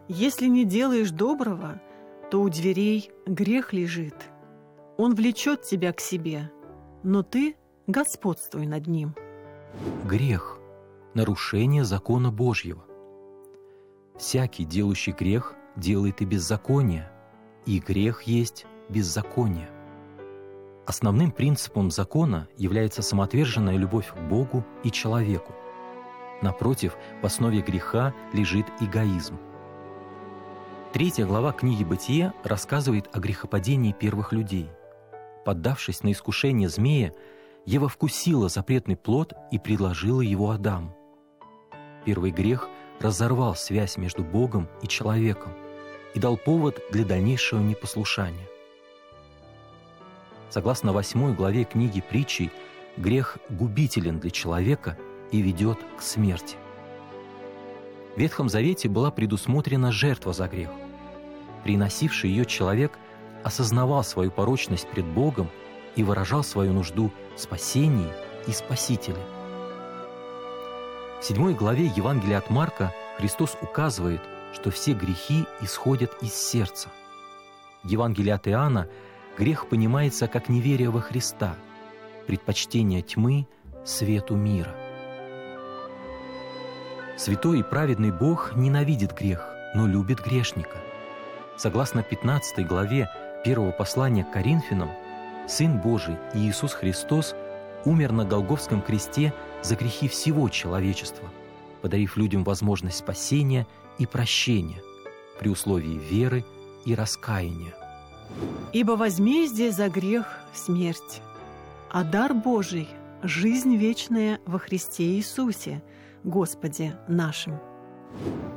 Если не делаешь доброго, то у дверей грех лежит. Он влечет тебя к себе, но ты господствуй над ним. Грех – нарушение закона Божьего. Всякий, делающий грех, делает и беззаконие, и грех есть беззаконие. Основным принципом закона является самоотверженная любовь к Богу и человеку. Напротив, в основе греха лежит эгоизм. 3 глава книги «Бытие» рассказывает о грехопадении первых людей. Поддавшись на искушение змея, Ева вкусила запретный плод и предложила его Адаму. Первый грех разорвал связь между Богом и человеком и дал повод для дальнейшего непослушания. Согласно 8 главе книги «Притчей», грех губителен для человека и ведет к смерти. В Ветхом Завете была предусмотрена жертва за грех. Приносивший ее человек осознавал свою порочность пред Богом и выражал свою нужду в спасении и Спасителе. В 7 главе Евангелия от Марка Христос указывает, что все грехи исходят из сердца. В Евангелии от Иоанна грех понимается как неверие во Христа, предпочтение тьмы свету мира. Святой и праведный Бог ненавидит грех, но любит грешника. Согласно 15 главе 1 послания к Коринфянам, Сын Божий Иисус Христос умер на Голгофском кресте за грехи всего человечества, подарив людям возможность спасения и прощения при условии веры и раскаяния. Ибо возмездие за грех – смерть, а дар Божий – жизнь вечная во Христе Иисусе, Господе нашим.